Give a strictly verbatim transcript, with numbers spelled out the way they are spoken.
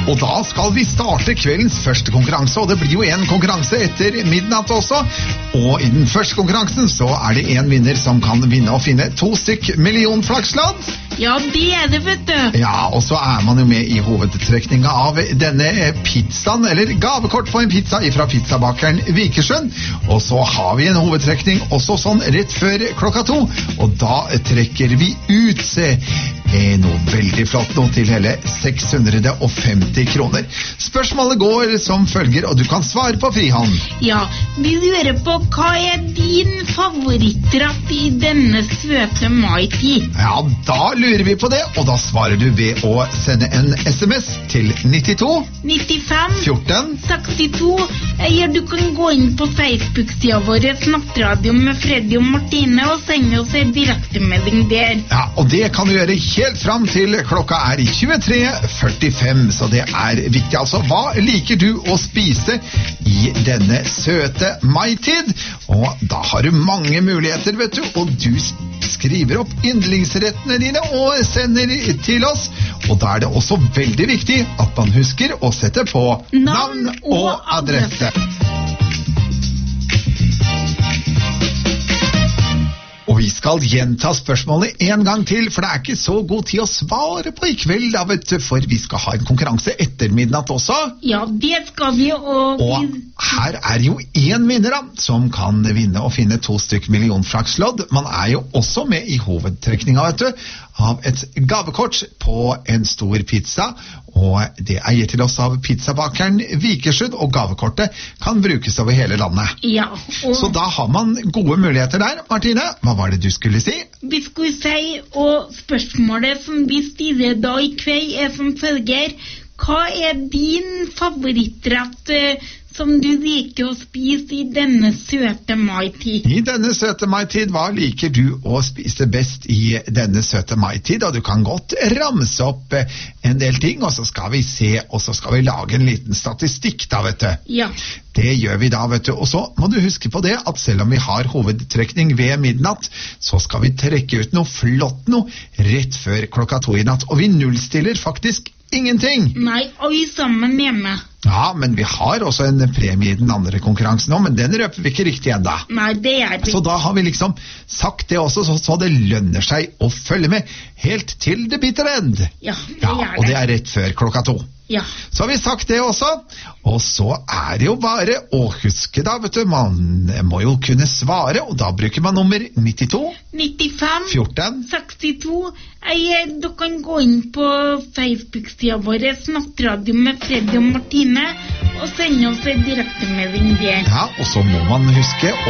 Og da skal vi starte kveldens første konkurranse, og det blir jo en konkurranse etter midnatt også. Og i den første konkurransen så er det en vinner som kan vinne og finne to stykk millionflakslodd. Ja, det er det, vet du. Ja, og så er man jo med i hovedtrekninga av denne pizzaen, eller gavekort på en pizza fra pizzabakeren Vikersund. Og så har vi en hovedtrekning også sånn rett før klokka to, og da trekker vi ut eh, noe veldig flott, noe til hele seks hundre og femti kroner. Spørsmålet går som følger, og du kan svare på frihånd. Ja, vi lurer på hva er din favorittratt i denne søte mai-tid? Ja, da lurer vi på det, og da svarer du ved å sende en sms til nittito nittifem fjorten sekstito. Eller du kan gå inn på Facebook-sida vår Nattradio med Freddy og Martine og sende oss en direktemelding der. Ja, og det kan du gjøre helt fram til klokka er tjuetre førtifem, så det er viktig. Altså, hva liker du å spise i denne søte mai-tid? Og da har du mange muligheter, vet du, og du skriver opp yndlingsrettene dine og sender til oss. Og da er det også veldig viktig at man husker å sette på navn og adresse. Og vi skal gjenta spørsmålet en gang til, for det er ikke så god tid å svare på i kveld, da, vet du, for vi skal ha en konkurranse etter midnatt også. Ja, det skal vi, og... Og her er jo en vinner da, som kan vinne og finne to stykk millionflakslodd. Man er jo også med i hovedtrekninga, vet du, av et gavekort på en stor pizza, og det er gitt til oss av pizzabakeren Vikersund, og gavekortet kan brukes over hele landet. Ja, og... Så da har man gode muligheter der, Martine. Hva var det du skulle si? Vi skulle si, og spørsmålet som vi stiller da i kveld er som følger: hva er din favorittrett eh, som du liker å spise i denne søte mai-tid? I denne søte mai-tid, hva liker du å spise best i denne søte mai-tid? Og du kan godt ramse opp eh, en del ting, og så skal vi se, og så skal vi lage en liten statistikk da, vet du. Ja. Det gjør vi da, vet du. Og så må du huske på det, at selv om vi har hovedtrekning ved midnatt, så skal vi trekke ut noe flott noe rett før klokka to i natt. Og vi nullstiller faktisk ingenting. Nei, alle sammen hjemme. Ja, men vi har også en premie i den andre konkurransen nå, men den røper vi ikke riktig enda. Nei, det er det. Så da har vi liksom sagt det også, så, så det lønner seg å følge med helt til the bitter end. Ja, det ja, er det. Og det er rett før klokka to. Ja. Så har vi sagt det også, og så er det jo bare å huske da, vet du, man må jo kunne svare, og da bruker man nummer nittito nittifem fjorten sekstito. Jeg, du kan gå inn på Facebook-sida vår Nattradio med Freddy og Martine og sende oss en direktemelding der. Ja, og så må man huske